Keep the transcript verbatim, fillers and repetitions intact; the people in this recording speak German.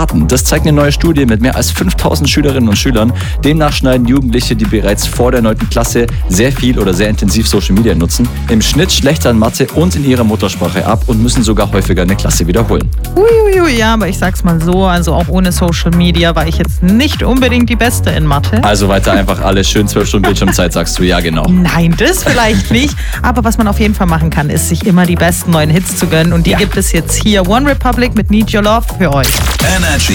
warten. Das zeigt eine neue Studie mit mehr als fünftausend Schülerinnen und Schülern. Demnach schneiden Jugendliche, die bereits vor der neunten Klasse sehr viel oder sehr intensiv Social Media nutzen, im Schnitt schlechter in Mathe und in ihrer Muttersprache ab und müssen sogar häufiger eine Klasse wiederholen. Uiuiui, ja, aber ich sag's mal so, also auch ohne Social Media war ich jetzt nicht unbedingt die Beste in Mathe. Also weiter einfach alles schön zwölf Stunden Bildschirmzeit, sagst du, ja genau. Nein, das vielleicht nicht. Aber was man auf jeden Fall machen kann, ist sich immer die besten neuen Hits zu gönnen. Und die Ja. gibt es jetzt hier. One Republic mit Need Your Love für euch. Energy